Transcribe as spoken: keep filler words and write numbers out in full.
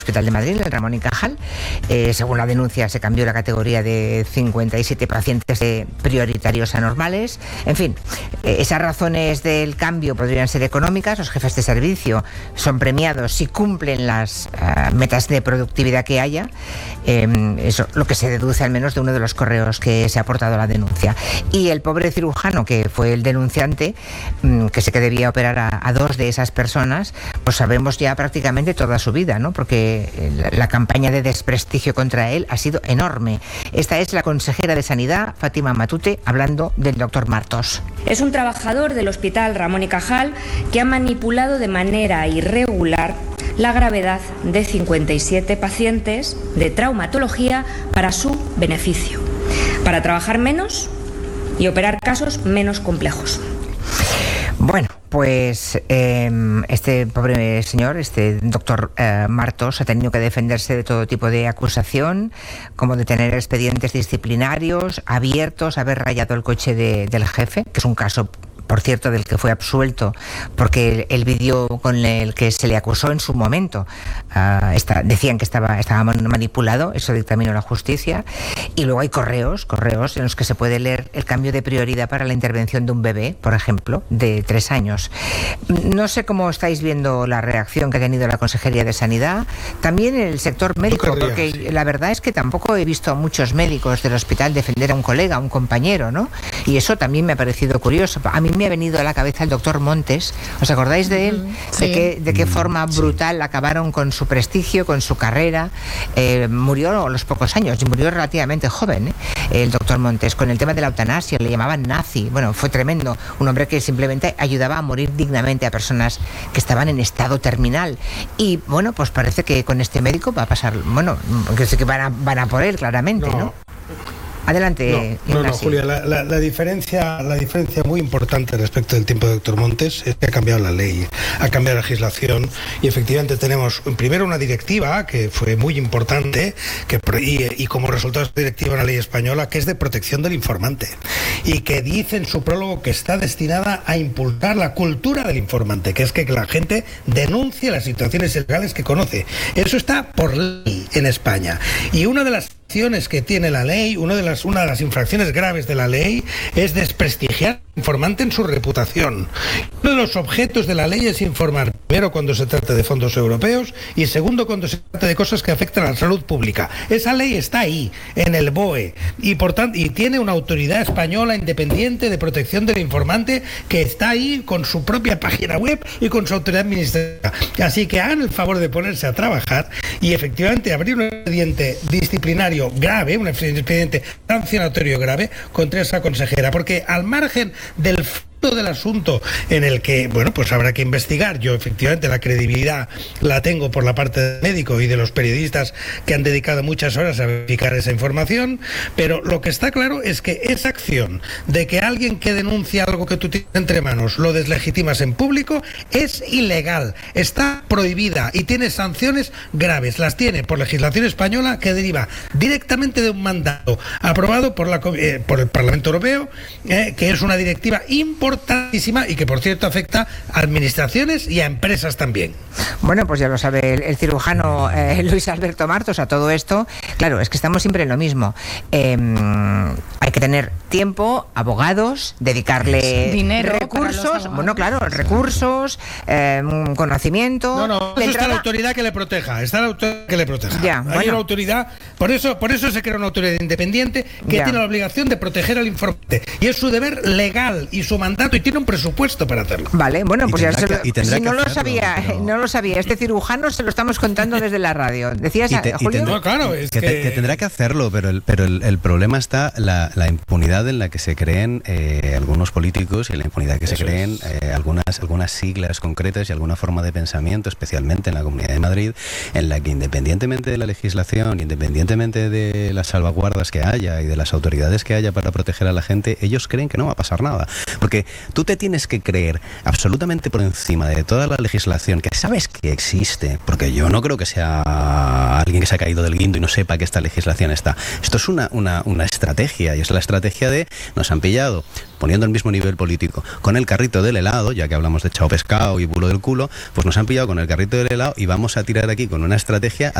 Hospital de Madrid, el Ramón y Cajal. Eh, según la denuncia, se cambió la categoría de cincuenta y siete pacientes de prioritarios a normales. En fin, eh, esas razones del cambio podrían ser económicas. Los jefes de servicio son premiados si cumplen las uh, metas de productividad que haya. Eh, eso lo que se deduce al menos de uno de los correos que se ha aportado a la denuncia. Y el pobre cirujano, que fue el denunciante, mmm, que sé que debía operar a, a dos de esas personas, pues sabemos ya prácticamente toda su vida, ¿no? Porque La, la campaña de desprestigio contra él ha sido enorme. Esta es la consejera de Sanidad, Fátima Matute, hablando del doctor Martos. Es un trabajador del Hospital Ramón y Cajal que ha manipulado de manera irregular la gravedad de cincuenta y siete pacientes de traumatología para su beneficio, para trabajar menos y operar casos menos complejos. Bueno, pues eh, este pobre señor, este doctor eh, Martos, ha tenido que defenderse de todo tipo de acusación, como de tener expedientes disciplinarios abiertos, haber rayado el coche de, del jefe, que es un caso, por cierto, del que fue absuelto, porque el, el vídeo con el que se le acusó en su momento uh, está, decían que estaba, estaba manipulado, eso dictaminó la justicia. Y luego hay correos, correos en los que se puede leer el cambio de prioridad para la intervención de un bebé, por ejemplo, de tres años. No sé cómo estáis viendo la reacción que ha tenido la Consejería de Sanidad, también en el sector médico, no querría, porque sí. La verdad es que tampoco he visto a muchos médicos del hospital defender a un colega, a un compañero, ¿no? Y eso también me ha parecido curioso. A mí me ha venido a la cabeza el doctor Montes. ¿Os acordáis de él? Sí. De qué, de qué forma brutal sí. acabaron con su prestigio, con su carrera. Eh, murió a los pocos años y murió relativamente joven, ¿eh? El doctor Montes, con el tema de la eutanasia, le llamaban nazi. Bueno, fue tremendo. Un hombre que simplemente ayudaba a morir dignamente a personas que estaban en estado terminal. Y bueno, pues parece que con este médico va a pasar, bueno, que sé que van a, van a por él, claramente, ¿no? ¿no? Adelante. No, no, no, Julia, la, la, la diferencia la diferencia muy importante respecto del tiempo de doctor Montes es que ha cambiado la ley, ha cambiado la legislación y efectivamente tenemos primero una directiva que fue muy importante que, y, y como resultado de esta directiva una ley española que es de protección del informante y que dice en su prólogo que está destinada a impulsar la cultura del informante, que es que la gente denuncie las situaciones ilegales que conoce. Eso está por ley en España y una de las que tiene la ley, una de las una de las infracciones graves de la ley es desprestigiar al informante en su reputación. Uno de los objetos de la ley es informar, primero cuando se trata de fondos europeos y segundo cuando se trata de cosas que afectan a la salud pública. Esa ley está ahí, en el B O E, y por tanto y tiene una autoridad española independiente de protección del informante que está ahí con su propia página web y con su autoridad administrativa. Así que hagan el favor de ponerse a trabajar y efectivamente abrir un expediente disciplinario grave, un expediente sancionatorio grave contra esa consejera, porque al margen del del asunto en el que, bueno, pues habrá que investigar. Yo efectivamente la credibilidad la tengo por la parte del médico y de los periodistas que han dedicado muchas horas a verificar esa información, pero lo que está claro es que esa acción de que alguien que denuncia algo que tú tienes entre manos lo deslegitimas en público es ilegal, está prohibida y tiene sanciones graves. Las tiene por legislación española que deriva directamente de un mandato aprobado por, la, eh, por el Parlamento Europeo, eh, que es una directiva importante importantísima y que por cierto afecta a administraciones y a empresas también. Bueno, pues ya lo sabe el, el cirujano eh, Luis Alberto Martos. A todo esto, claro, es que estamos siempre en lo mismo. Eh, hay que tener tiempo, abogados, dedicarle dinero, recursos, bueno, claro, recursos, eh, conocimiento. No, no, eso está la autoridad que le proteja, está la autoridad que le proteja. Ya, hay bueno. una autoridad, por eso, por eso se crea una autoridad independiente que ya. tiene la obligación de proteger al informante y es su deber legal y su mandato y tiene un presupuesto para hacerlo. Vale, bueno, pues ya se lo, que, si no lo hacerlo, sabía, pero... no lo sabía. Este cirujano se lo estamos contando desde la radio. Decías, y te, Julio. Y tendrá, no, claro, es que, que... Te, que tendrá que hacerlo, pero el, pero el, el problema está la, la impunidad en la que se creen eh, algunos políticos y la impunidad que Eso se creen eh, algunas algunas siglas concretas y alguna forma de pensamiento, especialmente en la Comunidad de Madrid, en la que independientemente de la legislación, independientemente de las salvaguardas que haya y de las autoridades que haya para proteger a la gente, ellos creen que no va a pasar nada, porque tú te tienes que creer absolutamente por encima de toda la legislación que sabes que existe, porque yo no creo que sea alguien que se ha caído del guindo y no sepa que esta legislación está. Esto es una, una, una estrategia, y es la estrategia de nos han pillado poniendo el mismo nivel político con el carrito del helado, ya que hablamos de chao pescado y bulo del culo, pues nos han pillado con el carrito del helado y vamos a tirar aquí con una estrategia